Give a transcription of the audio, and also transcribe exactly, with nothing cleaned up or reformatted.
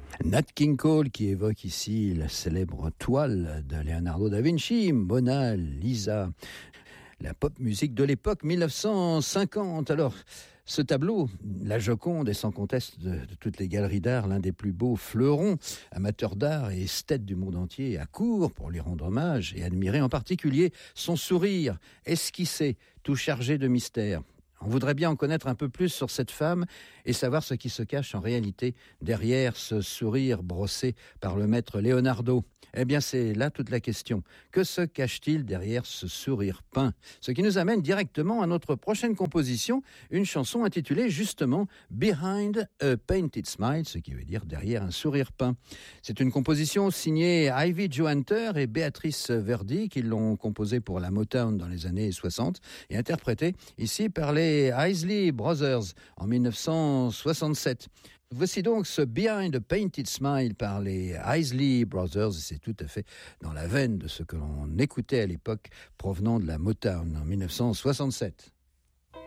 Nat King Cole qui évoque ici la célèbre toile de Leonardo da Vinci, Mona Lisa. La pop musique de l'époque mille neuf cent cinquante. Alors, ce tableau, la Joconde, est sans conteste de, de toutes les galeries d'art l'un des plus beaux fleurons, amateurs d'art et esthètes du monde entier accourent pour lui rendre hommage et admirer en particulier son sourire esquissé, tout chargé de mystère. On voudrait bien en connaître un peu plus sur cette femme et savoir ce qui se cache en réalité derrière ce sourire brossé par le maître Leonardo. Eh bien, c'est là toute la question. Que se cache-t-il derrière ce sourire peint ? Ce qui nous amène directement à notre prochaine composition, une chanson intitulée justement « Behind a Painted Smile », ce qui veut dire « derrière un sourire peint ». C'est une composition signée Ivy Jo Hunter et Beatrice Verdi qui l'ont composée pour la Motown dans les années soixante et interprétée ici par les Isley Brothers en mille neuf cent soixante-sept. Voici donc ce Behind a Painted Smile par les Isley Brothers. C'est tout à fait dans la veine de ce que l'on écoutait à l'époque provenant de la Motown en mille neuf cent soixante-sept.